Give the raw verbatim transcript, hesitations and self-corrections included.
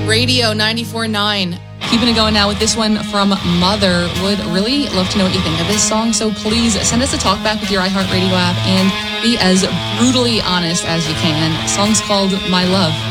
Radio ninety-four point nine. Keeping it going now with this one from Mother. Would really love to know what you think of this song, so please send us a talk back with your iHeartRadio app and be as brutally honest as you can. The song's called My Love.